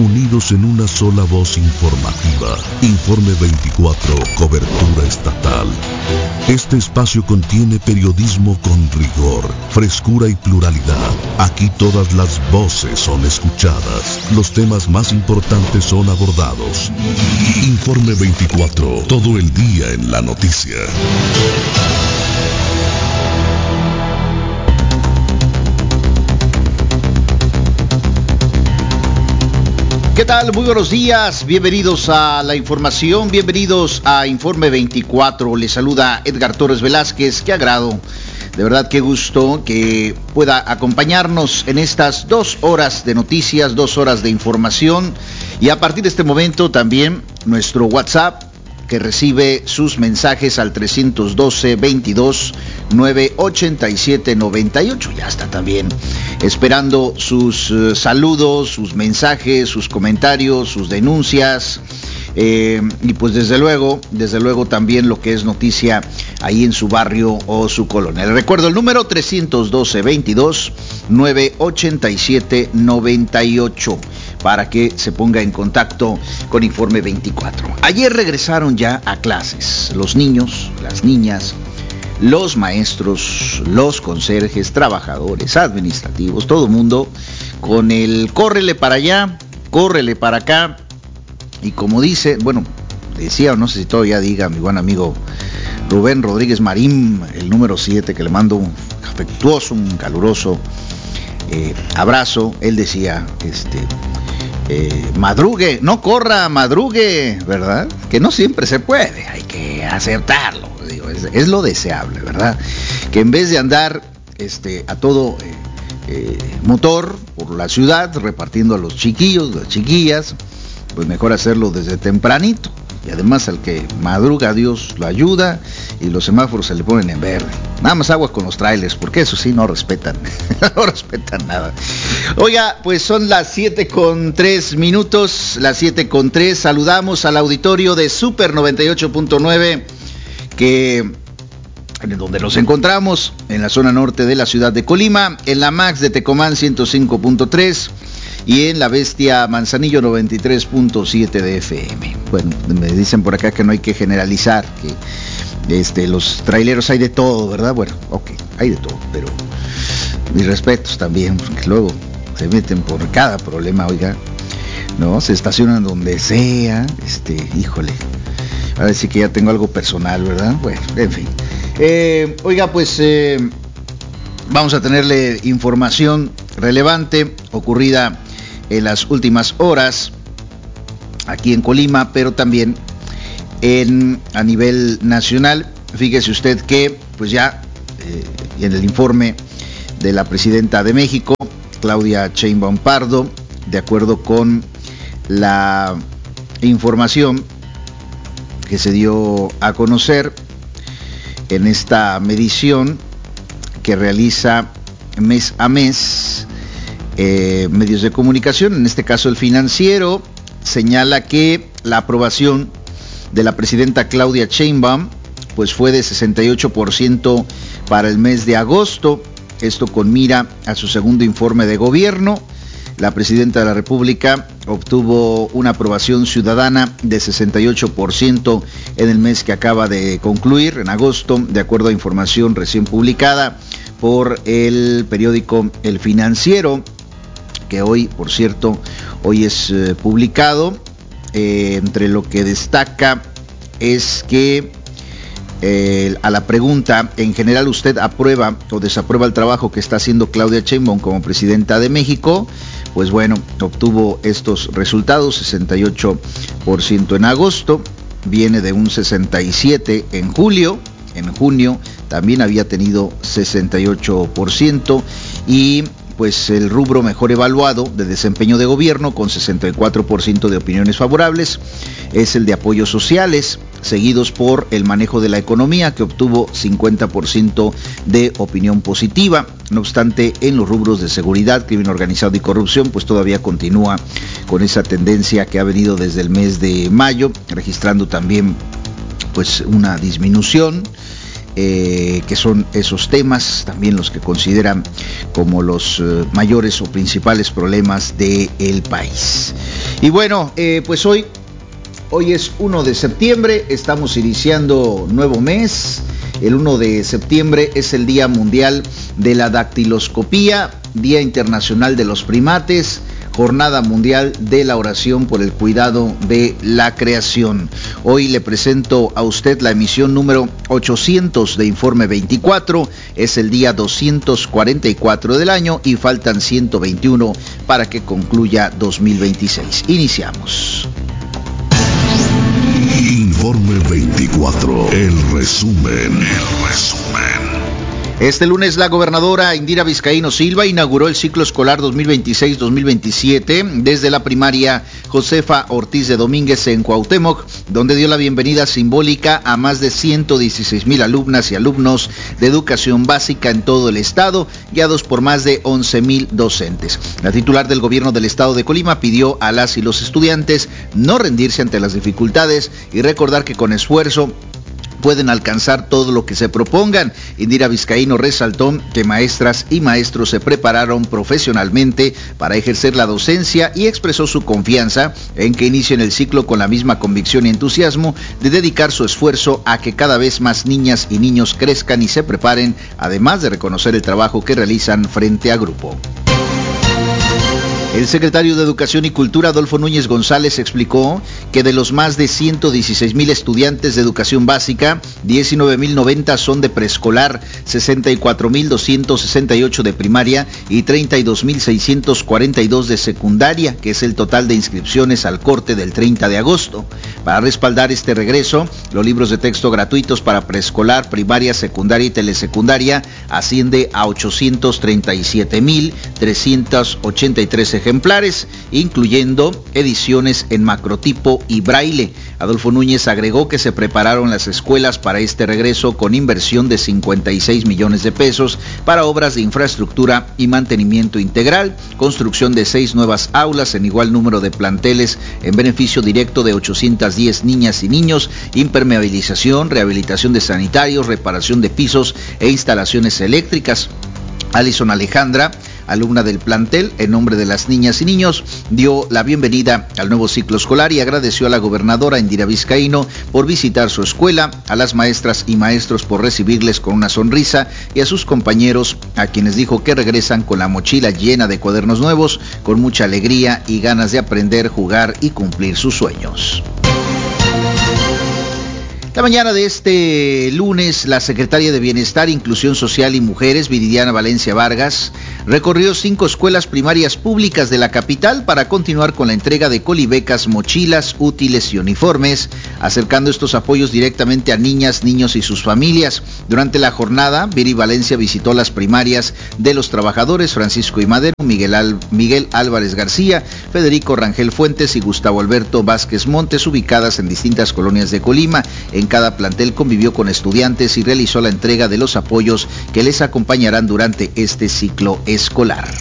unidos en una sola voz informativa. Informe 24, cobertura estatal. Este espacio contiene periodismo con rigor, frescura y pluralidad. Aquí todas las voces son escuchadas. Los temas más importantes son abordados. Informe 24, todo el día en la noticia. ¿Qué tal? Muy buenos días, bienvenidos a la información, bienvenidos a Informe 24. Les saluda Edgar Torres Velázquez. Qué agrado, de verdad qué gusto que pueda acompañarnos en estas 2 horas de noticias, 2 horas de información. Y a partir de este momento también nuestro WhatsApp, que recibe sus mensajes al 312-22-987-98. Ya está también esperando sus saludos, sus mensajes, sus comentarios, sus denuncias. Y pues desde luego también lo que es noticia ahí en su barrio o su colonia. Les recuerdo el número 312-22-987-98 para que se ponga en contacto con Informe 24. Ayer regresaron ya a clases los niños, las niñas, los maestros, los conserjes, trabajadores, administrativos, todo el mundo con el córrele para allá, córrele para acá. Y como dice, bueno, decía o no sé si todavía diga mi buen amigo Rubén Rodríguez Marín, el número 7, que le mando un afectuoso, un caluroso abrazo. Él decía, madrugue, no corra, madrugue, ¿verdad? Que no siempre se puede, hay que acertarlo, digo, es lo deseable, ¿verdad? Que en vez de andar a todo motor por la ciudad, repartiendo a los chiquillos, las chiquillas, pues mejor hacerlo desde tempranito. Y además al que madruga Dios lo ayuda y los semáforos se le ponen en verde. Nada más aguas con los trailers, porque eso sí no respetan, no respetan nada. Oiga, pues son las 7:03, las 7:03. Saludamos al auditorio de Super 98.9, en donde nos encontramos, en la zona norte de la ciudad de Colima, en la Max de Tecomán 105.3 y en la Bestia Manzanillo 93.7 de FM. Bueno, me dicen por acá que no hay que generalizar, que los traileros hay de todo, ¿verdad? Bueno, ok, hay de todo, pero mis respetos también, porque luego se meten por cada problema, oiga, ¿no? Se estacionan donde sea, híjole, a ver si que ya tengo algo personal, ¿verdad? Bueno, en fin. Oiga, pues vamos a tenerle información relevante ocurrida en las últimas horas aquí en Colima, pero también a nivel nacional. Fíjese usted que pues ya en el informe de la presidenta de México, Claudia Sheinbaum Pardo, de acuerdo con la información que se dio a conocer en esta medición que realiza mes a mes medios de comunicación, en este caso El Financiero, señala que la aprobación de la presidenta Claudia Sheinbaum pues fue de 68% para el mes de agosto, esto con mira a su segundo informe de gobierno. La presidenta de la República obtuvo una aprobación ciudadana de 68% en el mes que acaba de concluir, en agosto, de acuerdo a información recién publicada por el periódico El Financiero, que hoy, por cierto, hoy es publicado. Entre lo que destaca es que a la pregunta, en general, ¿usted aprueba o desaprueba el trabajo que está haciendo Claudia Sheinbaum como presidenta de México? Pues bueno, obtuvo estos resultados, 68% en agosto, viene de un 67% en julio, en junio también había tenido 68%, y pues el rubro mejor evaluado de desempeño de gobierno, con 64% de opiniones favorables, es el de apoyos sociales, seguidos por el manejo de la economía, que obtuvo 50% de opinión positiva. No obstante, en los rubros de seguridad, crimen organizado y corrupción, pues todavía continúa con esa tendencia que ha venido desde el mes de mayo, registrando también pues una disminución. Que son esos temas también los que consideran como los mayores o principales problemas del país. Y bueno, pues hoy es 1 de septiembre, estamos iniciando nuevo mes. El 1 de septiembre es el Día Mundial de la Dactiloscopía, Día Internacional de los Primates, Jornada Mundial de la Oración por el Cuidado de la Creación. Hoy le presento a usted la emisión número 800 de Informe 24. Es el día 244 del año y faltan 121 para que concluya 2026. Iniciamos. Informe 24, el resumen. Este lunes la gobernadora Indira Vizcaíno Silva inauguró el ciclo escolar 2026-2027 desde la primaria Josefa Ortiz de Domínguez en Cuauhtémoc, donde dio la bienvenida simbólica a más de 116,000 alumnas y alumnos de educación básica en todo el estado, guiados por más de 11,000 docentes. La titular del gobierno del estado de Colima pidió a las y los estudiantes no rendirse ante las dificultades y recordar que con esfuerzo pueden alcanzar todo lo que se propongan. Indira Vizcaíno resaltó que maestras y maestros se prepararon profesionalmente para ejercer la docencia y expresó su confianza en que inicien el ciclo con la misma convicción y entusiasmo de dedicar su esfuerzo a que cada vez más niñas y niños crezcan y se preparen, además de reconocer el trabajo que realizan frente a grupo. El secretario de Educación y Cultura, Adolfo Núñez González, explicó que de los más de 116,000 estudiantes de educación básica, 19,090 son de preescolar, 64,268 de primaria y 32,642 de secundaria, que es el total de inscripciones al corte del 30 de agosto. Para respaldar este regreso, los libros de texto gratuitos para preescolar, primaria, secundaria y telesecundaria asciende a 837,383 ejemplares, incluyendo ediciones en macrotipo y braille. Adolfo Núñez agregó que se prepararon las escuelas para este regreso con inversión de 56 millones de pesos para obras de infraestructura y mantenimiento integral, construcción de 6 nuevas aulas en igual número de planteles en beneficio directo de 810 niñas y niños, impermeabilización, rehabilitación de sanitarios, reparación de pisos e instalaciones eléctricas. Alison Alejandra, alumna del plantel, en nombre de las niñas y niños, dio la bienvenida al nuevo ciclo escolar y agradeció a la gobernadora Indira Vizcaíno por visitar su escuela, a las maestras y maestros por recibirles con una sonrisa y a sus compañeros, a quienes dijo que regresan con la mochila llena de cuadernos nuevos, con mucha alegría y ganas de aprender, jugar y cumplir sus sueños. La mañana de este lunes, la secretaria de Bienestar, Inclusión Social y Mujeres, Viridiana Valencia Vargas, recorrió 5 escuelas primarias públicas de la capital para continuar con la entrega de colibecas, mochilas, útiles y uniformes, acercando estos apoyos directamente a niñas, niños y sus familias. Durante la jornada, Viri Valencia visitó las primarias de Los Trabajadores, Francisco I. Madero, Miguel Álvarez García, Federico Rangel Fuentes y Gustavo Alberto Vázquez Montes, ubicadas en distintas colonias de Colima. En cada plantel convivió con estudiantes y realizó la entrega de los apoyos que les acompañarán durante este ciclo escolar.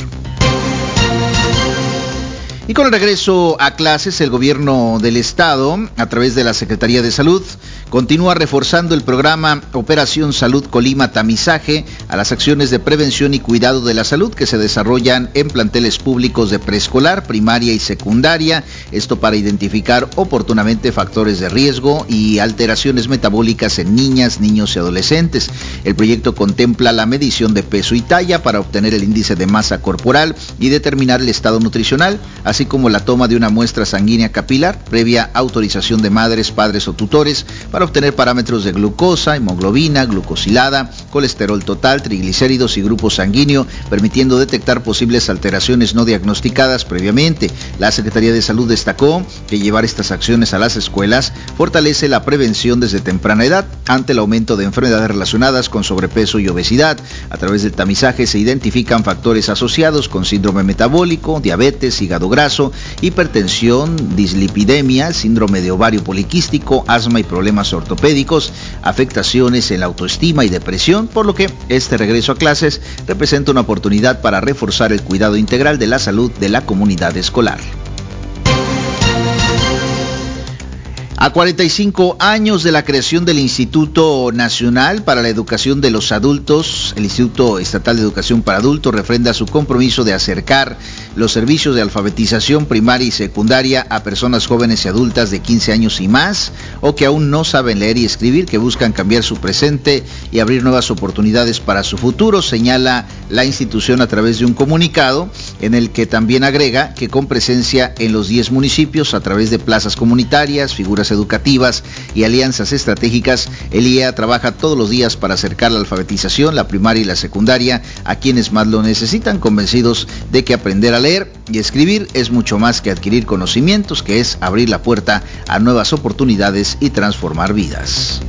Y con el regreso a clases, el gobierno del estado, a través de la Secretaría de Salud, continúa reforzando el programa Operación Salud Colima Tamizaje a las acciones de prevención y cuidado de la salud que se desarrollan en planteles públicos de preescolar, primaria y secundaria. Esto para identificar oportunamente factores de riesgo y alteraciones metabólicas en niñas, niños y adolescentes. El proyecto contempla la medición de peso y talla para obtener el índice de masa corporal y determinar el estado nutricional, así como la toma de una muestra sanguínea capilar previa autorización de madres, padres o tutores para obtener parámetros de glucosa, hemoglobina, glucosilada, colesterol total, triglicéridos y grupo sanguíneo, permitiendo detectar posibles alteraciones no diagnosticadas previamente. La Secretaría de Salud destacó que llevar estas acciones a las escuelas fortalece la prevención desde temprana edad ante el aumento de enfermedades relacionadas con sobrepeso y obesidad. A través del tamizaje se identifican factores asociados con síndrome metabólico, diabetes, hígado graso, hipertensión, dislipidemia, síndrome de ovario poliquístico, asma y problemas ortopédicos, afectaciones en la autoestima y depresión, por lo que este regreso a clases representa una oportunidad para reforzar el cuidado integral de la salud de la comunidad escolar. A 45 años de la creación del Instituto Nacional para la Educación de los Adultos, el Instituto Estatal de Educación para Adultos refrenda su compromiso de acercar los servicios de alfabetización primaria y secundaria a personas jóvenes y adultas de 15 años y más, o que aún no saben leer y escribir, que buscan cambiar su presente y abrir nuevas oportunidades para su futuro, señala la institución a través de un comunicado en el que también agrega que con presencia en los 10 municipios a través de plazas comunitarias, figuras educativas y alianzas estratégicas, el IEA trabaja todos los días para acercar la alfabetización, la primaria y la secundaria a quienes más lo necesitan, convencidos de que aprender a leer y escribir es mucho más que adquirir conocimientos, que es abrir la puerta a nuevas oportunidades y transformar vidas.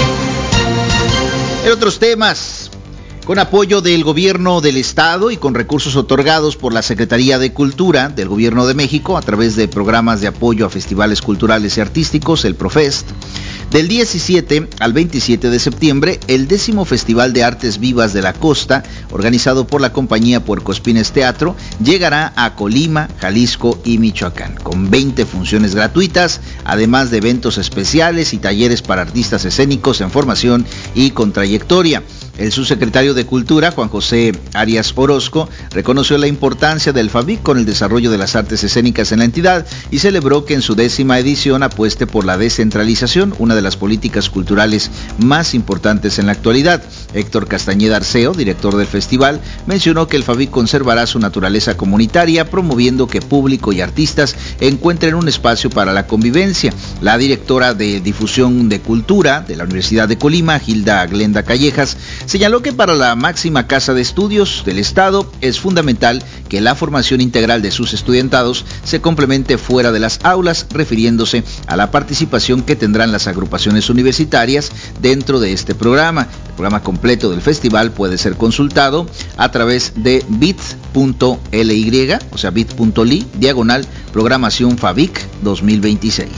En otros temas, con apoyo del gobierno del estado y con recursos otorgados por la Secretaría de Cultura del Gobierno de México a través de programas de apoyo a festivales culturales y artísticos, el Profest, del 17 al 27 de septiembre, el 10º Festival de Artes Vivas de la Costa, organizado por la compañía Puercoespines Teatro, llegará a Colima, Jalisco y Michoacán, con 20 funciones gratuitas, además de eventos especiales y talleres para artistas escénicos en formación y con trayectoria. El subsecretario de Cultura, Juan José Arias Orozco, reconoció la importancia del FAVIC con el desarrollo de las artes escénicas en la entidad y celebró que en su 10ª edición apueste por la descentralización, una de las políticas culturales más importantes en la actualidad. Héctor Castañeda Arceo, director del festival, mencionó que el FAVIC conservará su naturaleza comunitaria, promoviendo que público y artistas encuentren un espacio para la convivencia. La directora de Difusión de Cultura de la Universidad de Colima, Gilda Glenda Callejas, señaló que para la máxima casa de estudios del Estado es fundamental que la formación integral de sus estudiantados se complemente fuera de las aulas, refiriéndose a la participación que tendrán las agrupaciones universitarias dentro de este programa. El programa completo del festival puede ser consultado a través de bit.ly, o sea, bit.ly, /programación FAVIC 2026.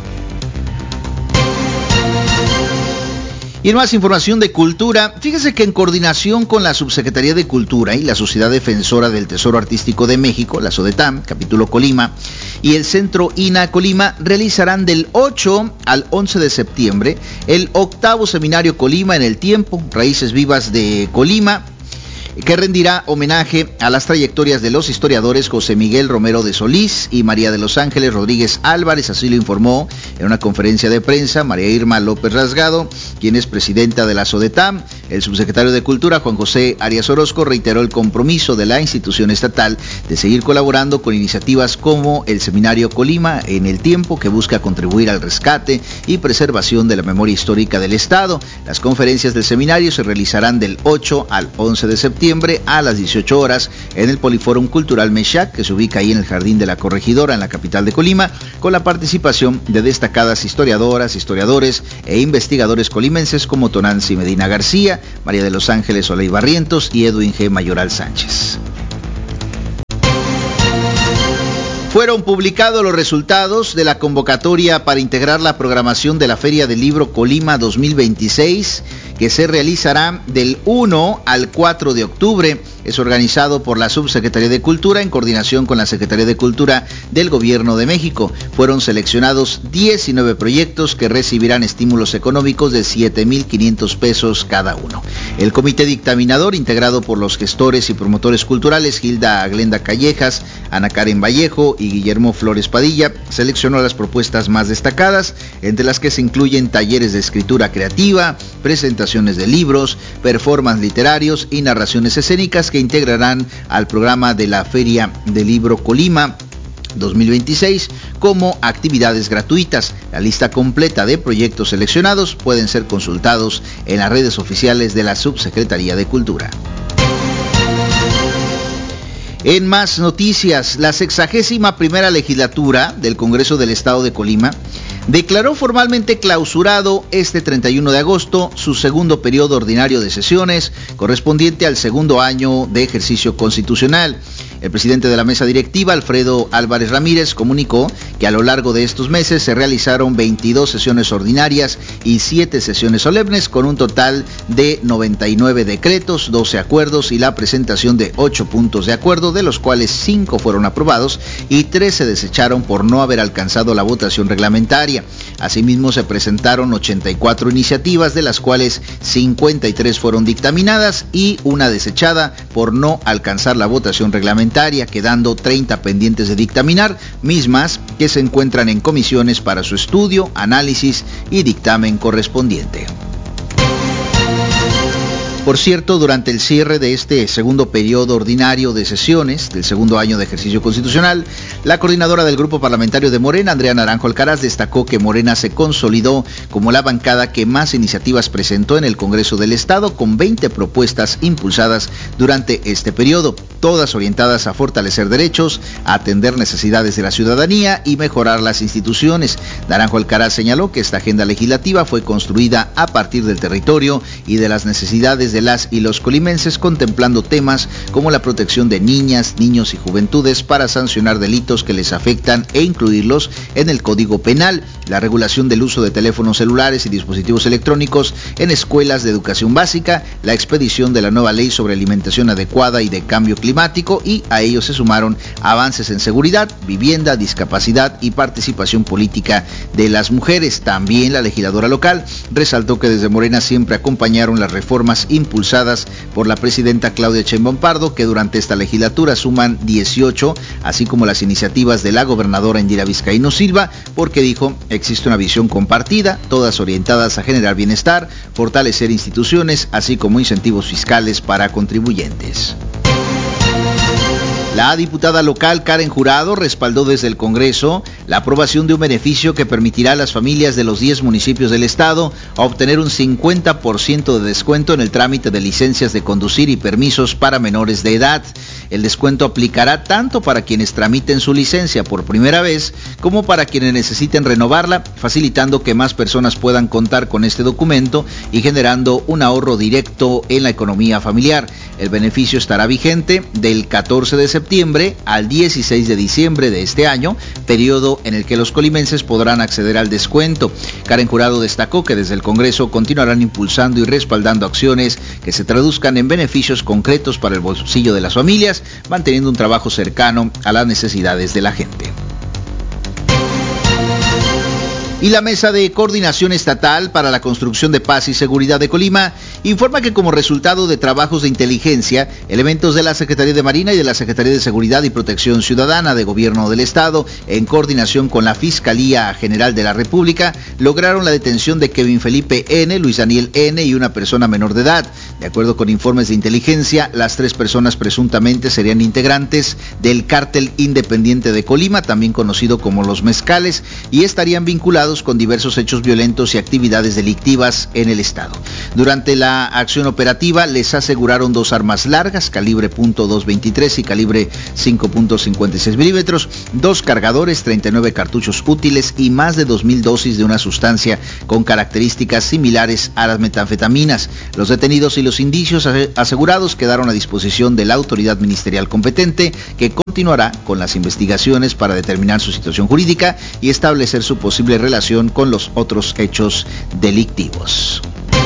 Y en más información de cultura, fíjese que en coordinación con la Subsecretaría de Cultura y la Sociedad Defensora del Tesoro Artístico de México, la SODETAM, capítulo Colima, y el Centro INA Colima realizarán del 8 al 11 de septiembre el 8º Seminario Colima en el Tiempo, Raíces Vivas de Colima, que rendirá homenaje a las trayectorias de los historiadores José Miguel Romero de Solís y María de los Ángeles Rodríguez Álvarez. Así lo informó en una conferencia de prensa María Irma López Rasgado, quien es presidenta de la SODETAM. El subsecretario de Cultura, Juan José Arias Orozco, reiteró el compromiso de la institución estatal de seguir colaborando con iniciativas como el Seminario Colima en el Tiempo, que busca contribuir al rescate y preservación de la memoria histórica del Estado. Las conferencias del seminario se realizarán del 8 al 11 de septiembre a las 18 horas en el Poliforum Cultural Meshac, que se ubica ahí en el Jardín de la Corregidora, en la capital de Colima, con la participación de destacadas historiadoras, historiadores e investigadores colimenses como Tonancy Medina García, María de los Ángeles Oley Barrientos y Edwin G. Mayoral Sánchez. Fueron publicados los resultados de la convocatoria para integrar la programación de la Feria del Libro Colima 2026, que se realizará del 1 al 4 de octubre. Es organizado por la Subsecretaría de Cultura en coordinación con la Secretaría de Cultura del Gobierno de México. Fueron seleccionados 19 proyectos que recibirán estímulos económicos de 7,500 pesos cada uno. El comité dictaminador, integrado por los gestores y promotores culturales Gilda Glenda Callejas, Ana Karen Vallejo y Guillermo Flores Padilla, seleccionó las propuestas más destacadas, entre las que se incluyen talleres de escritura creativa, presentaciones de libros, performance literarios y narraciones escénicas que integrarán al programa de la Feria del Libro Colima 2026 como actividades gratuitas. La lista completa de proyectos seleccionados pueden ser consultados en las redes oficiales de la Subsecretaría de Cultura. En más noticias, la 61ª legislatura del Congreso del Estado de Colima declaró formalmente clausurado este 31 de agosto su segundo periodo ordinario de sesiones, correspondiente al segundo año de ejercicio constitucional. El presidente de la mesa directiva, Alfredo Álvarez Ramírez, comunicó que a lo largo de estos meses se realizaron 22 sesiones ordinarias y 7 sesiones solemnes, con un total de 99 decretos, 12 acuerdos y la presentación de 8 puntos de acuerdo, de los cuales 5 fueron aprobados y 3 se desecharon por no haber alcanzado la votación reglamentaria. Asimismo, se presentaron 84 iniciativas, de las cuales 53 fueron dictaminadas y una desechada por no alcanzar la votación reglamentaria, quedando 30 pendientes de dictaminar, mismas que se encuentran en comisiones para su estudio, análisis y dictamen correspondiente. Por cierto, durante el cierre de este segundo periodo ordinario de sesiones del segundo año de ejercicio constitucional, la coordinadora del grupo parlamentario de Morena, Andrea Naranjo Alcaraz, destacó que Morena se consolidó como la bancada que más iniciativas presentó en el Congreso del Estado, con 20 propuestas impulsadas durante este periodo, todas orientadas a fortalecer derechos, a atender necesidades de la ciudadanía y mejorar las instituciones. Naranjo Alcaraz señaló que esta agenda legislativa fue construida a partir del territorio y de las necesidades de las y los colimenses, contemplando temas como la protección de niñas, niños y juventudes para sancionar delitos que les afectan e incluirlos en el Código Penal, la regulación del uso de teléfonos celulares y dispositivos electrónicos en escuelas de educación básica, la expedición de la nueva ley sobre alimentación adecuada y de cambio climático, y a ello se sumaron avances en seguridad, vivienda, discapacidad y participación política de las mujeres. También la legisladora local resaltó que desde Morena siempre acompañaron las reformas impulsadas por la presidenta Claudia Sheinbaum Pardo, que durante esta legislatura suman 18, así como las iniciativas de la gobernadora Indira Vizcaíno Silva, porque dijo, existe una visión compartida, todas orientadas a generar bienestar, fortalecer instituciones, así como incentivos fiscales para contribuyentes. La diputada local Karen Jurado respaldó desde el Congreso la aprobación de un beneficio que permitirá a las familias de los 10 municipios del estado obtener un 50% de descuento en el trámite de licencias de conducir y permisos para menores de edad. El descuento aplicará tanto para quienes tramiten su licencia por primera vez como para quienes necesiten renovarla, facilitando que más personas puedan contar con este documento y generando un ahorro directo en la economía familiar. El beneficio estará vigente del 14 de septiembre al 16 de diciembre de este año, periodo en el que los colimenses podrán acceder al descuento. Karen Jurado destacó que desde el Congreso continuarán impulsando y respaldando acciones que se traduzcan en beneficios concretos para el bolsillo de las familias, manteniendo un trabajo cercano a las necesidades de la gente. Y la Mesa de Coordinación Estatal para la Construcción de Paz y Seguridad de Colima informa que como resultado de trabajos de inteligencia, elementos de la Secretaría de Marina y de la Secretaría de Seguridad y Protección Ciudadana de Gobierno del Estado, en coordinación con la Fiscalía General de la República, lograron la detención de Kevin Felipe N., Luis Daniel N. y una persona menor de edad. De acuerdo con informes de inteligencia, las 3 personas presuntamente serían integrantes del Cártel Independiente de Colima, también conocido como Los Mezcales, y estarían vinculados con diversos hechos violentos y actividades delictivas en el estado. Durante la acción operativa les aseguraron 2 armas largas, calibre .223 y calibre 5.56 milímetros, 2 cargadores, 39 cartuchos útiles y más de 2,000 dosis de una sustancia con características similares a las metanfetaminas. Los detenidos y los indicios asegurados quedaron a disposición de la autoridad ministerial competente, que continuará con las investigaciones para determinar su situación jurídica y establecer su posible relación con los otros hechos delictivos.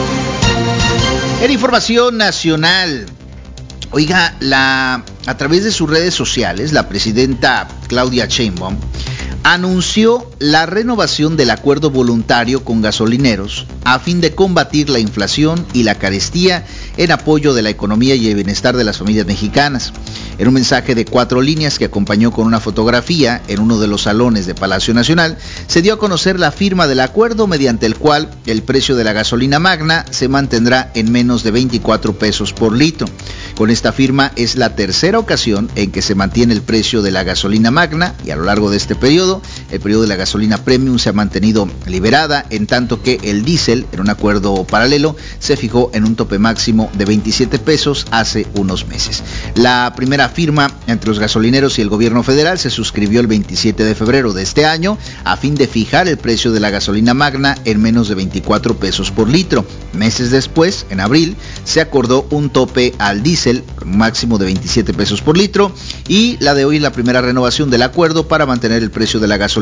En información nacional, oiga, a través de sus redes sociales, la presidenta Claudia Sheinbaum anunció la renovación del acuerdo voluntario con gasolineros a fin de combatir la inflación y la carestía en apoyo de la economía y el bienestar de las familias mexicanas. En un mensaje de 4 líneas que acompañó con una fotografía en uno de los salones de Palacio Nacional, se dio a conocer la firma del acuerdo mediante el cual el precio de la gasolina magna se mantendrá en menos de 24 pesos por litro. Con esta firma es la tercera ocasión en que se mantiene el precio de la gasolina magna, y a lo largo de este periodo, el periodo de la gasolina premium se ha mantenido liberada, en tanto que el diésel, en un acuerdo paralelo, se fijó en un tope máximo de 27 pesos hace unos meses. La primera firma entre los gasolineros y el gobierno federal se suscribió el 27 de febrero de este año a fin de fijar el precio de la gasolina magna en menos de 24 pesos por litro. Meses después, en abril, se acordó un tope al diésel con un máximo de 27 pesos por litro, y la de hoy es la primera renovación del acuerdo para mantener el precio de la gasolina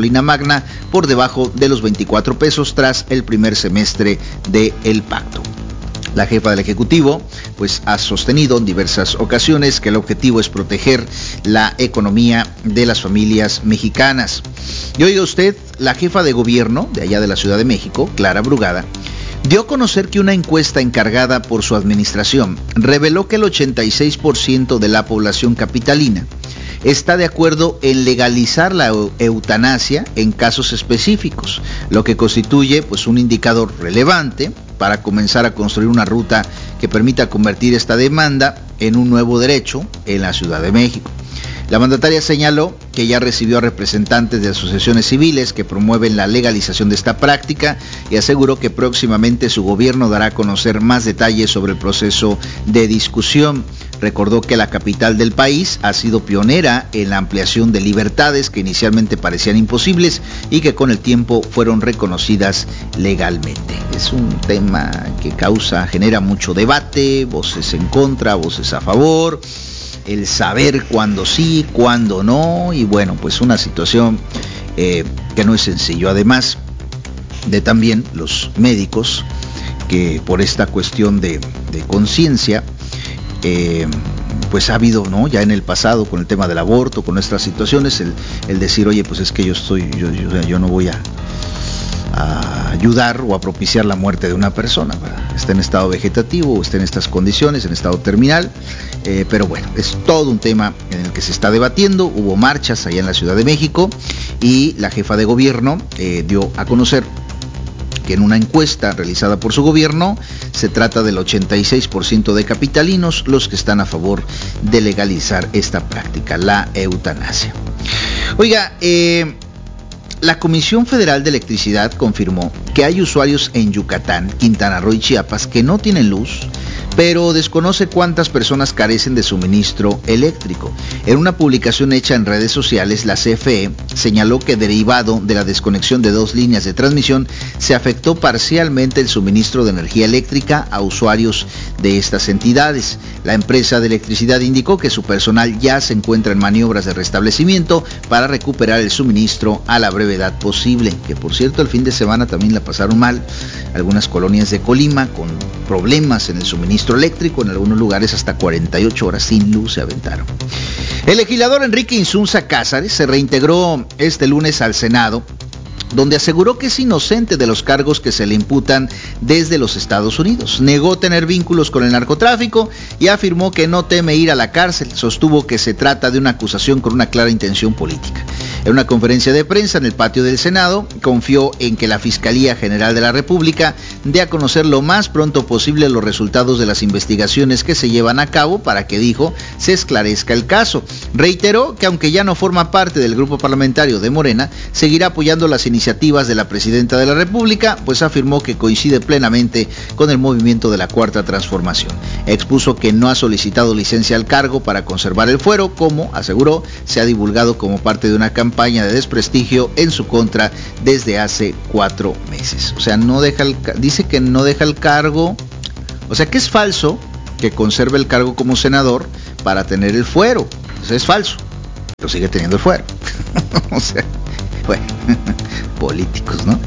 gasolina magna por debajo de los 24 pesos tras el primer semestre del pacto. La jefa del Ejecutivo pues ha sostenido en diversas ocasiones que el objetivo es proteger la economía de las familias mexicanas. Y oiga usted, la jefa de gobierno de allá de la Ciudad de México, Clara Brugada, dio a conocer que una encuesta encargada por su administración reveló que el 86% de la población capitalina está de acuerdo en legalizar la eutanasia en casos específicos, lo que constituye pues un indicador relevante para comenzar a construir una ruta que permita convertir esta demanda en un nuevo derecho en la Ciudad de México. La mandataria señaló que ya recibió a representantes de asociaciones civiles que promueven la legalización de esta práctica y aseguró que próximamente su gobierno dará a conocer más detalles sobre el proceso de discusión. Recordó que la capital del país ha sido pionera en la ampliación de libertades que inicialmente parecían imposibles y que con el tiempo fueron reconocidas legalmente. Es un tema que genera mucho debate, voces en contra, voces a favor, el saber cuándo sí, cuándo no, y bueno, pues una situación que no es sencillo. Además de también los médicos que por esta cuestión de conciencia, pues ha habido, ¿no?, ya en el pasado con el tema del aborto, con nuestras situaciones, el decir, oye, pues es que yo no voy a ayudar o a propiciar la muerte de una persona, ¿verdad? Está en estado vegetativo o está en estas condiciones, en estado terminal, pero bueno, es todo un tema en el que se está debatiendo. Hubo marchas allá en la Ciudad de México y la jefa de gobierno dio a conocer que en una encuesta realizada por su gobierno se trata del 86% de capitalinos los que están a favor de legalizar esta práctica, la eutanasia. Oiga, la Comisión Federal de Electricidad confirmó que hay usuarios en Yucatán, Quintana Roo y Chiapas que no tienen luz, pero desconoce cuántas personas carecen de suministro eléctrico. En una publicación hecha en redes sociales, la CFE señaló que derivado de la desconexión de 2 líneas de transmisión, se afectó parcialmente el suministro de energía eléctrica a usuarios de estas entidades. La empresa de electricidad indicó que su personal ya se encuentra en maniobras de restablecimiento para recuperar el suministro a la brevedad posible, que por cierto el fin de semana también la pasaron mal algunas colonias de Colima con problemas en el suministro eléctrico, en algunos lugares hasta 48 horas sin luz se aventaron. El legislador Enrique Insunza Cázares se reintegró este lunes al Senado, donde aseguró que es inocente de los cargos que se le imputan desde los Estados Unidos. Negó tener vínculos con el narcotráfico y afirmó que no teme ir a la cárcel. Sostuvo que se trata de una acusación con una clara intención política. En una conferencia de prensa en el patio del Senado, confió en que la Fiscalía General de la República dé a conocer lo más pronto posible los resultados de las investigaciones que se llevan a cabo para que, dijo, se esclarezca el caso. Reiteró que aunque ya no forma parte del grupo parlamentario de Morena, seguirá apoyando las iniciativas de la Presidenta de la República, pues afirmó que coincide plenamente con el movimiento de la Cuarta Transformación. Expuso que no ha solicitado licencia al cargo para conservar el fuero, como, aseguró, se ha divulgado como parte de una campaña de desprestigio en su contra desde hace 4 meses. O sea, dice que no deja el cargo, o sea que es falso que conserve el cargo como senador para tener el fuero. Eso es falso, pero sigue teniendo el fuero. O sea, bueno, políticos, ¿no?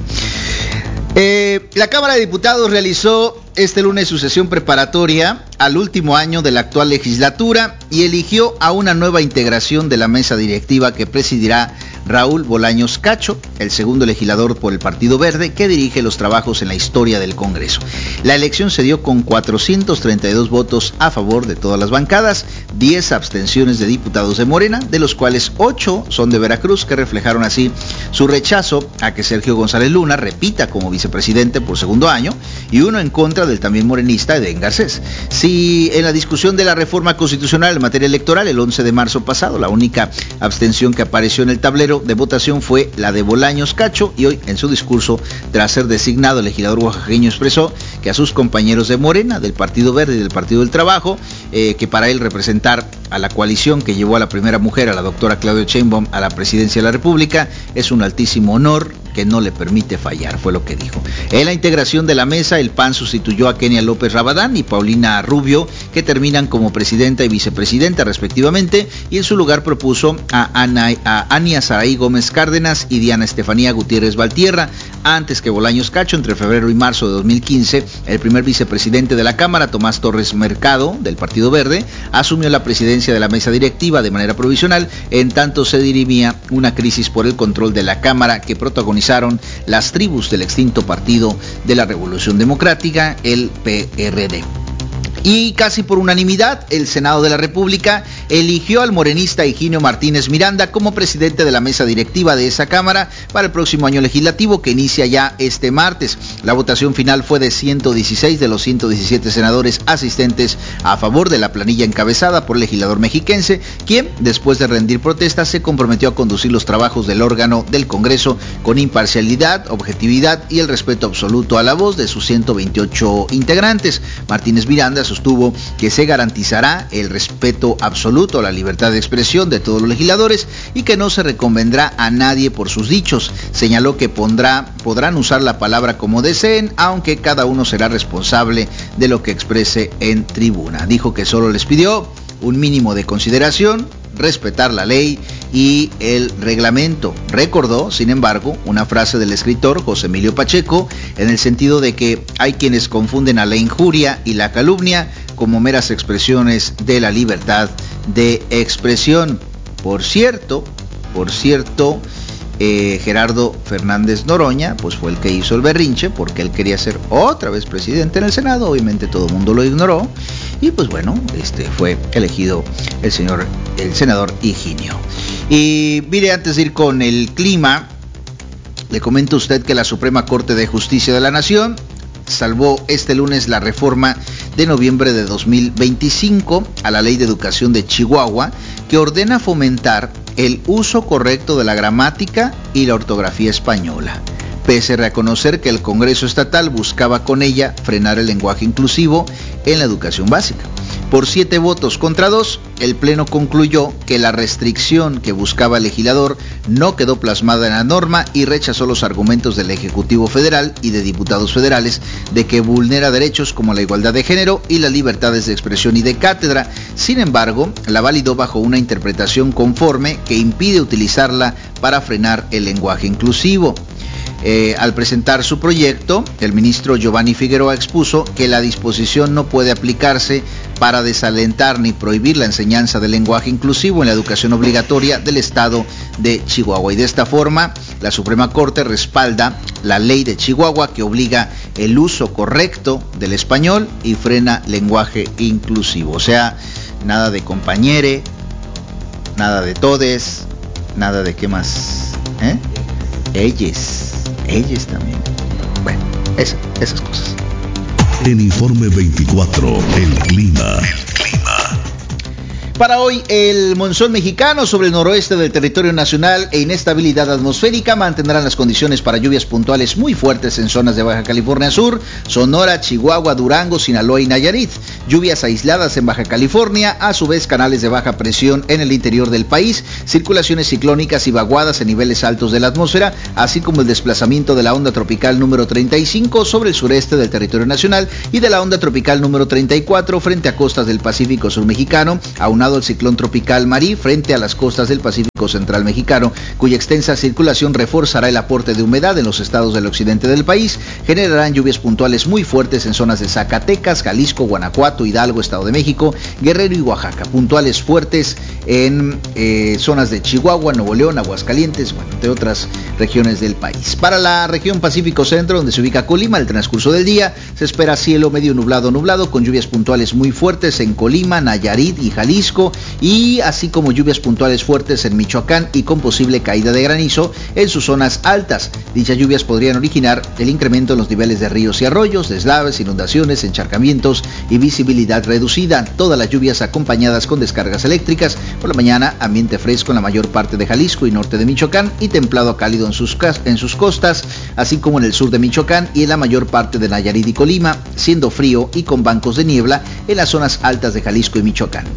La Cámara de Diputados realizó este lunes su sesión preparatoria al último año de la actual legislatura y eligió a una nueva integración de la mesa directiva que presidirá Raúl Bolaños Cacho, el segundo legislador por el Partido Verde que dirige los trabajos en la historia del Congreso. La elección se dio con 432 votos a favor de todas las bancadas, 10 abstenciones de diputados de Morena, de los cuales 8 son de Veracruz, que reflejaron así su rechazo a que Sergio González Luna repita como vicepresidente por segundo año, y 1 en contra del también morenista Edén Garcés. Si en la discusión de la reforma constitucional en materia electoral el 11 de marzo pasado, la única abstención que apareció en el tablero de votación fue la de Bolaños Cacho, y hoy en su discurso, tras ser designado, el legislador oaxaqueño expresó que a sus compañeros de Morena, del Partido Verde y del Partido del Trabajo, que para él representar a la coalición que llevó a la primera mujer, a la doctora Claudia Sheinbaum, a la presidencia de la República, es un altísimo honor que no le permite fallar, fue lo que dijo. En la integración de la mesa, el PAN sustituyó a Kenia López Rabadán y Paulina Rubio, que terminan como presidenta y vicepresidenta respectivamente, y en su lugar propuso a Ania Saraí Gómez Cárdenas y Diana Estefanía Gutiérrez Valtierra. Antes que Bolaños Cacho, entre febrero y marzo de 2015, el primer vicepresidente de la Cámara, Tomás Torres Mercado, del Partido Verde, asumió la presidencia de la mesa directiva de manera provisional, en tanto se dirimía una crisis por el control de la Cámara que protagonizaron las tribus del extinto Partido de la Revolución Democrática, el PRD. Y casi por unanimidad, el Senado de la República eligió al morenista Higinio Martínez Miranda como presidente de la mesa directiva de esa Cámara para el próximo año legislativo que inicia ya este martes. La votación final fue de 116 de los 117 senadores asistentes a favor de la planilla encabezada por el legislador mexiquense, quien, después de rendir protestas, se comprometió a conducir los trabajos del órgano del Congreso con imparcialidad, objetividad y el respeto absoluto a la voz de sus 128 integrantes. Martínez Miranda sostuvo que se garantizará el respeto absoluto a la libertad de expresión de todos los legisladores y que no se reconvendrá a nadie por sus dichos. Señaló que podrán usar la palabra como deseen, aunque cada uno será responsable de lo que exprese en tribuna. Dijo que solo les pidió un mínimo de consideración, respetar la ley y el reglamento. Recordó, sin embargo, una frase del escritor José Emilio Pacheco en el sentido de que hay quienes confunden a la injuria y la calumnia como meras expresiones de la libertad de expresión. Por cierto, Gerardo Fernández Noroña, pues fue el que hizo el berrinche porque él quería ser otra vez presidente en el Senado. Obviamente todo el mundo lo ignoró y pues bueno, fue elegido el senador Higinio. Y mire, antes de ir con el clima, le comento a usted que la Suprema Corte de Justicia de la Nación salvó este lunes la reforma de noviembre de 2025 a la Ley de Educación de Chihuahua, que ordena fomentar el uso correcto de la gramática y la ortografía española, pese a reconocer que el Congreso Estatal buscaba con ella frenar el lenguaje inclusivo en la educación básica. Por 7 votos contra 2, el Pleno concluyó que la restricción que buscaba el legislador no quedó plasmada en la norma y rechazó los argumentos del Ejecutivo Federal y de diputados federales de que vulnera derechos como la igualdad de género y las libertades de expresión y de cátedra. Sin embargo, la validó bajo una interpretación conforme que impide utilizarla para frenar el lenguaje inclusivo. Al presentar su proyecto, el ministro Giovanni Figueroa expuso que la disposición no puede aplicarse para desalentar ni prohibir la enseñanza del lenguaje inclusivo en la educación obligatoria del estado de Chihuahua. Y de esta forma, la Suprema Corte respalda la ley de Chihuahua que obliga el uso correcto del español y frena lenguaje inclusivo. O sea, nada de compañere, nada de todes, nada de qué más, ellos también. Bueno, esas cosas. En Informe 24, el clima. Para hoy, el monzón mexicano sobre el noroeste del territorio nacional e inestabilidad atmosférica mantendrán las condiciones para lluvias puntuales muy fuertes en zonas de Baja California Sur, Sonora, Chihuahua, Durango, Sinaloa y Nayarit. Lluvias aisladas en Baja California, a su vez canales de baja presión en el interior del país, circulaciones ciclónicas y vaguadas en niveles altos de la atmósfera, así como el desplazamiento de la onda tropical número 35 sobre el sureste del territorio nacional y de la onda tropical número 34 frente a costas del Pacífico Sur mexicano, aunado al ciclón tropical Marí frente a las costas del Pacífico Central mexicano, cuya extensa circulación reforzará el aporte de humedad en los estados del occidente del país. Generarán lluvias puntuales muy fuertes en zonas de Zacatecas, Jalisco, Guanajuato, Hidalgo, Estado de México, Guerrero y Oaxaca. Puntuales fuertes en zonas de Chihuahua, Nuevo León, Aguascalientes, entre otras regiones del país. Para la región Pacífico Centro, donde se ubica Colima, el transcurso del día se espera cielo medio nublado, con lluvias puntuales muy fuertes en Colima, Nayarit y Jalisco, y así como lluvias puntuales fuertes en Michoacán y con posible caída de granizo en sus zonas altas. Dichas lluvias podrían originar el incremento en los niveles de ríos y arroyos, deslaves, inundaciones, encharcamientos y visibilidad reducida. Todas las lluvias acompañadas con descargas eléctricas. Por la mañana, ambiente fresco en la mayor parte de Jalisco y norte de Michoacán y templado a cálido en sus costas, así como en el sur de Michoacán y en la mayor parte de Nayarit y Colima, siendo frío y con bancos de niebla en las zonas altas de Jalisco y Michoacán. Durante la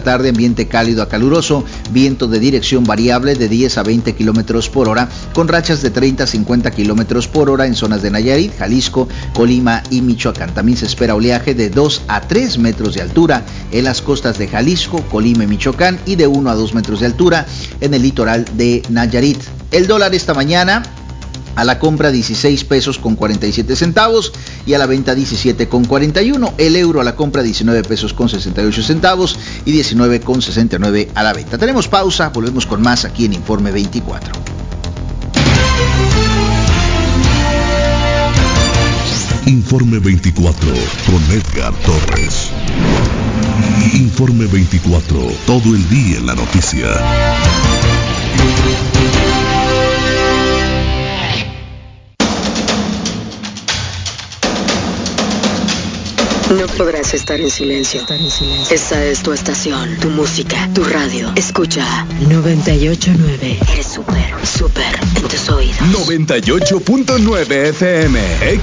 tarde, ambiente cálido a caluroso, viento de dirección variable de 10 a 20 kilómetros por hora, con rachas de 30 a 50 kilómetros por hora en zonas de Nayarit, Jalisco, Colima y Michoacán. También se espera oleaje de 2 a 3 metros de altura en las costas de Jalisco, Colima y Michoacán, y de 1 a 2 metros de altura en el litoral de Nayarit. El dólar esta mañana a la compra 16 pesos con 47 centavos y a la venta 17 con 41. El euro a la compra 19 pesos con 68 centavos y 19 con 69 a la venta. Tenemos pausa, volvemos con más aquí en Informe 24. Informe 24 con Edgar Torres. Informe 24, todo el día en la noticia. No podrás estar en silencio. Esta es tu estación, tu música, tu radio. Escucha 98.9. Eres súper en tus oídos. 98.9 FM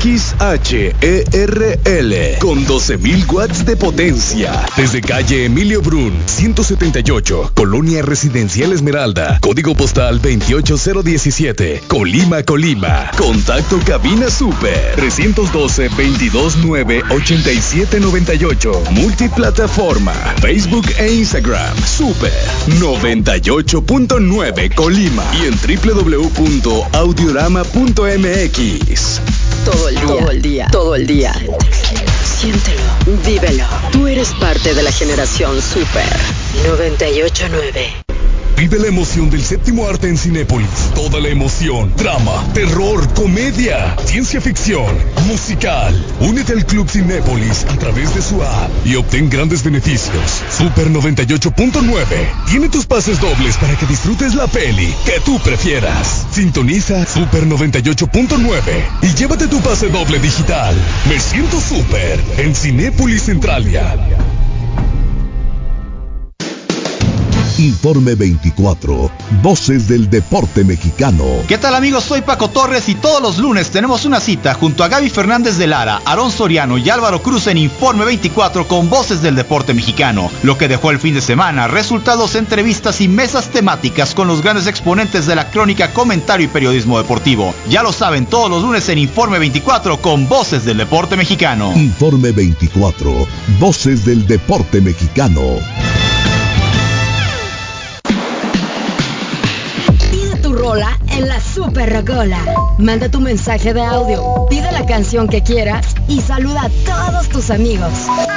XHERL con 12.000 watts de potencia. Desde calle Emilio Brun, 178, Colonia Residencial Esmeralda. Código postal 28017, Colima. Contacto cabina super 312-229-8798. Multiplataforma, Facebook e Instagram. Super 98.9 Colima y en www.audiorama.mx. Todo el día. Siéntelo, vívelo. Tú eres parte de la generación Super 98.9. Vive la emoción del séptimo arte en Cinépolis. Toda la emoción, drama, terror, comedia, ciencia ficción, musical. Únete al Club Cinépolis a través de su app y obtén grandes beneficios. Super 98.9 tiene tus pases dobles para que disfrutes la peli que tú prefieras. Sintoniza Super 98.9 y llévate tu pase doble digital. Me siento súper en Cinépolis Centralia. Informe 24, Voces del Deporte Mexicano. ¿Qué tal, amigos? Soy Paco Torres y todos los lunes tenemos una cita junto a Gaby Fernández de Lara, Aarón Soriano y Álvaro Cruz en Informe 24 con Voces del Deporte Mexicano. Lo que dejó el fin de semana, resultados, entrevistas y mesas temáticas con los grandes exponentes de la crónica, comentario y periodismo deportivo. Ya lo saben, todos los lunes en Informe 24 con Voces del Deporte Mexicano. Informe 24, Voces del Deporte Mexicano. Rola en la Super Rocola. Manda tu mensaje de audio, pide la canción que quieras y saluda a todos tus amigos.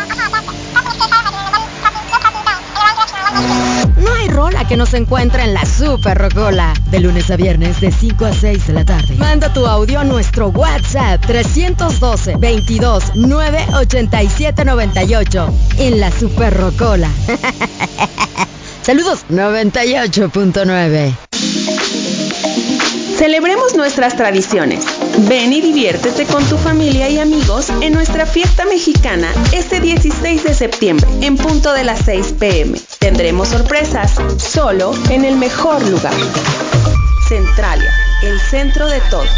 No hay rola que no se encuentre en la Super Rocola. De lunes a viernes de 5 a 6 de la tarde. Manda tu audio a nuestro WhatsApp 312-22-987-98 en la Super Rocola. Saludos 98.9. Celebremos nuestras tradiciones. Ven y diviértete con tu familia y amigos en nuestra fiesta mexicana este 16 de septiembre, en punto de las 6 p.m. Tendremos sorpresas, solo en el mejor lugar. Centralia, el centro de todo.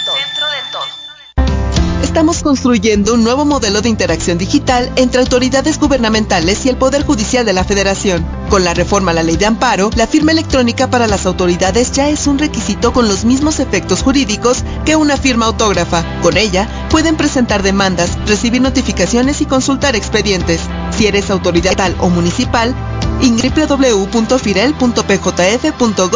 Estamos construyendo un nuevo modelo de interacción digital entre autoridades gubernamentales y el Poder Judicial de la Federación. Con la reforma a la Ley de Amparo, la firma electrónica para las autoridades ya es un requisito con los mismos efectos jurídicos que una firma autógrafa. Con ella, pueden presentar demandas, recibir notificaciones y consultar expedientes. Si eres autoridad estatal o municipal, ingresa www.firel.pjf.gov